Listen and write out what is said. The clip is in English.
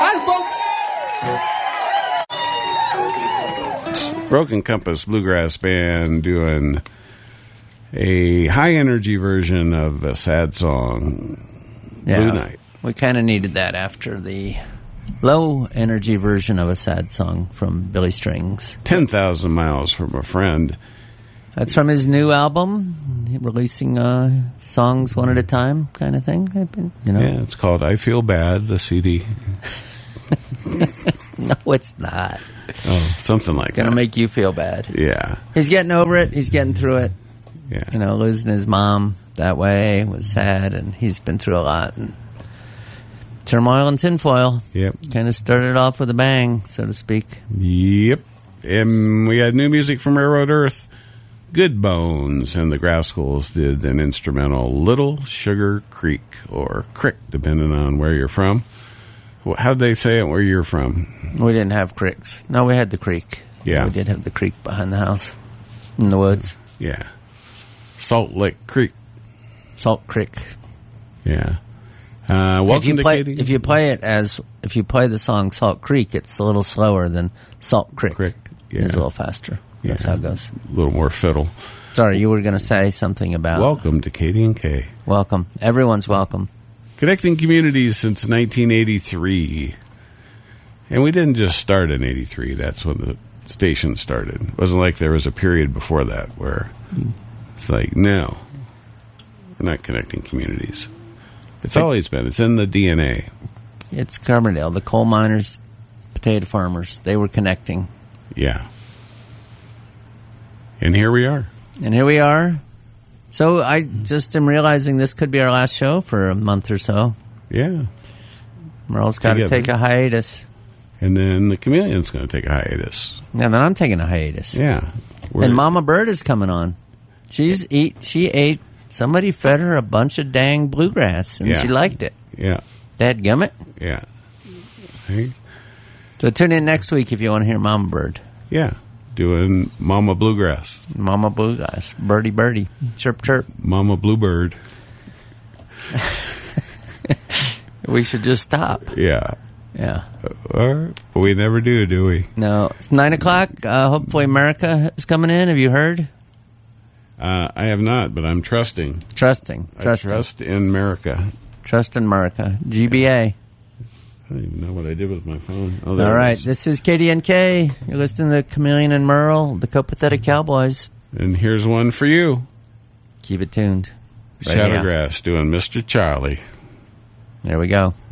folks. Broken Compass Bluegrass Band doing a high-energy version of a sad song, Blue Night. We kind of needed that after the low-energy version of a sad song from Billy Strings. 10,000 Miles from a Friend. That's from his new album, releasing songs one at a time kind of thing. You know? Yeah, it's called I Feel Bad, the CD. No, it's not. Oh, something like that. Gonna make you feel bad. Yeah. He's getting over it. He's getting through it. Yeah. You know, losing his mom that way was sad, and he's been through a lot. And turmoil and tinfoil. Yep. Kind of started off with a bang, so to speak. Yep. And we had new music from Railroad Earth. Good Bones and the Grascals did an instrumental, Little Sugar Creek, or Crick, depending on where you're from. How'd they say it where you're from? We didn't have creeks. No, we had the creek. Yeah. We did have the creek behind the house. In the woods. Yeah. Salt Lake Creek. Salt Creek. Yeah. Welcome to Katie. If you play the song Salt Creek, it's a little slower than Salt Creek. Yeah. It's a little faster. That's how it goes. A little more fiddle. Sorry, you were going to say something about... Welcome to Katie and Kay. Welcome. Everyone's welcome. Connecting communities since 1983. And we didn't just start in 83. That's when the station started. It wasn't like there was a period before that where it's like, no, we're not connecting communities. It's always been. It's in the DNA. It's Carbondale. The coal miners, potato farmers, they were connecting. Yeah. And here we are. So I just am realizing this could be our last show for a month or so. Yeah. Merle's got to take a hiatus. And then the Chameleon's going to take a hiatus. And then I'm taking a hiatus. Yeah. And Mama Bird is coming on. She ate, somebody fed her a bunch of dang bluegrass, and she liked it. Yeah. Dadgummit. Yeah. Hey. So tune in next week if you want to hear Mama Bird. Yeah. Doing Mama Bluegrass. Mama Bluegrass. Birdie, birdie. Chirp, chirp. Mama Bluebird. We should just stop. Yeah. Yeah. We never do we? No. It's 9 o'clock. Hopefully America is coming in. Have you heard? I have not, but I'm trusting. Trusting. I trust in America. Trust in America. GBA. I don't even know what I did with my phone. All right. This is KDNK. You're listening to Chameleon and Merle, the Copathetic Cowboys. And here's one for you. Keep it tuned. Shadowgrass doing Mr. Charlie. There we go.